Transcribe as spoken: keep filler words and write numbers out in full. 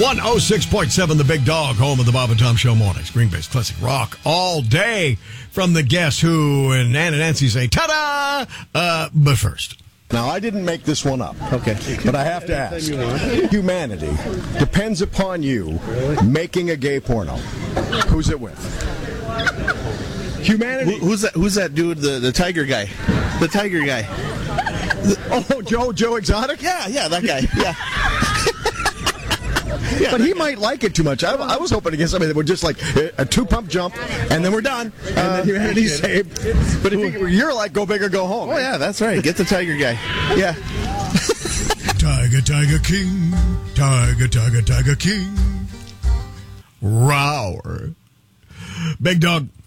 one oh six point seven The Big Dog, home of the Bob and Tom Show mornings. Green Bay's classic rock all day from the Guess Who. And Ann and Nancy say, ta-da! Uh, but first. Now, I didn't make this one up, okay, but I have to ask. Humanity depends upon you making a gay porno. Who's it with? Humanity. Who, who's that? Who's that dude? The the tiger guy. The tiger guy. Oh, Joe Joe Exotic? Yeah, yeah, that guy. Yeah. Yeah, but he might like it too much. I, I was hoping to get somebody that would just like a two-pump jump, and then we're done, and uh, then humanity's saved. But if you, you're like, go big or go home. Oh, yeah, that's right. Get the tiger guy. Yeah. Tiger, Tiger King. Tiger, Tiger, Tiger King. Roar. Big Dog.